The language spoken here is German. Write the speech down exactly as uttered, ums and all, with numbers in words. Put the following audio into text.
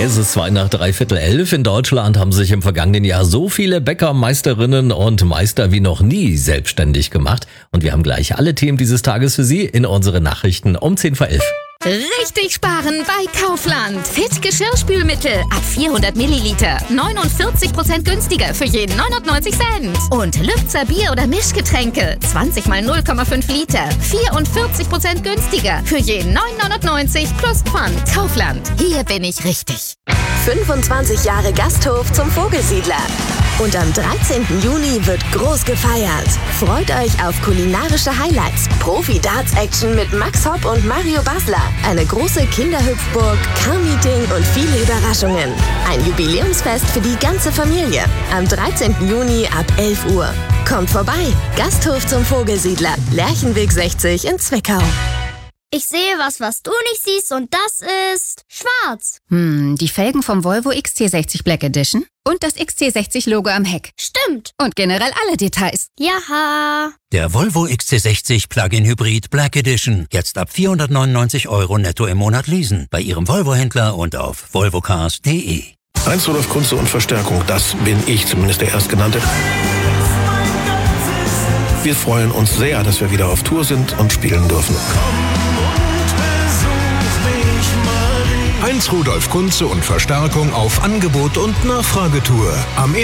Es ist zwei nach dreiviertel elf. In Deutschland haben sich im vergangenen Jahr so viele Bäckermeisterinnen und Meister wie noch nie selbstständig gemacht. Und wir haben gleich alle Themen dieses Tages für Sie in unseren Nachrichten um zehn vor elf. Richtig sparen bei Kaufland. Fit Geschirrspülmittel ab vierhundert Milliliter. neunundvierzig Prozent günstiger für jeden neunundneunzig Cent. Und Lübzer Bier- oder Mischgetränke. zwanzig mal null Komma fünf Liter. vierundvierzig Prozent günstiger für jeden neun neunundneunzig plus Pfand. Kaufland. Hier bin ich richtig. fünfundzwanzig Jahre Gasthof zum Vogelsiedler. Und am dreizehnten Juni wird groß gefeiert. Freut euch auf kulinarische Highlights, Profi-Darts-Action mit Max Hopp und Mario Basler, eine große Kinderhüpfburg, Car-Meeting und viele Überraschungen. Ein Jubiläumsfest für die ganze Familie. Am dreizehnten Juni ab elf Uhr. Kommt vorbei. Gasthof zum Vogelsiedler, Lerchenweg sechzig in Zwickau. Ich sehe was, was du nicht siehst, und das ist schwarz. Hm, die Felgen vom Volvo X C sechzig Black Edition und das X C sechzig Logo am Heck. Stimmt. Und generell alle Details. Jaha. Der Volvo X C sechzig Plug-in Hybrid Black Edition. Jetzt ab vierhundertneunundneunzig Euro netto im Monat leasen. Bei Ihrem Volvo-Händler und auf volvocars punkt de. Heinz Rudolf Kunze und Verstärkung, das bin ich, zumindest der Erstgenannte. Wir freuen uns sehr, dass wir wieder auf Tour sind und spielen dürfen. Heinz Rudolf Kunze und Verstärkung auf Angebot und Nachfragetour. Am